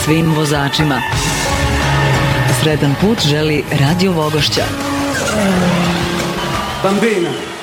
svim vozačima. Sretan put želi Radio Vogošća. Bambina.